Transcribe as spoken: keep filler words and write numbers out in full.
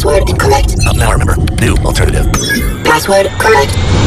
Password incorrect. Uh, now I remember. New alternative. Password correct.